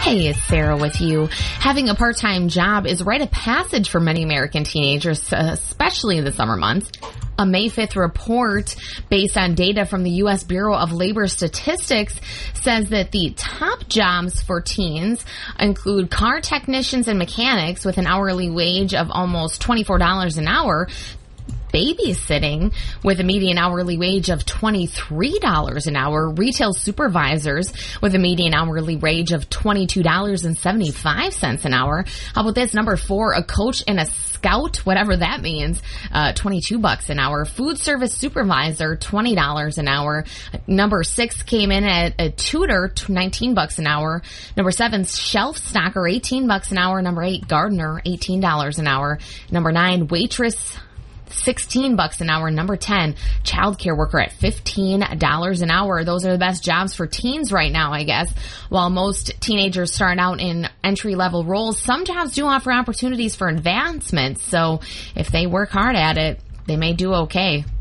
Hey, it's Sarah with you. Having a part-time job is a rite of passage for many American teenagers, especially in the summer months. A May 5th report based on data from the U.S. Bureau of Labor Statistics says that the top jobs for teens include car technicians and mechanics with an hourly wage of almost $24 an hour, babysitting with a median hourly wage of $23 an hour, retail supervisors with a median hourly wage of $22.75 an hour. How about this? Number 4, a coach and a scout, whatever that means, $22 an hour. Food service supervisor, $20 an hour. Number 6 came in at a tutor, $19 an hour. Number 7, shelf stocker, $18 an hour. Number 8, gardener, $18 an hour. Number 9, waitress, $16 an hour. Number 10, childcare worker at $15 an hour. Those are the best jobs for teens right now, I guess. While most teenagers start out in entry-level roles, some jobs do offer opportunities for advancement. So if they work hard at it, they may do okay.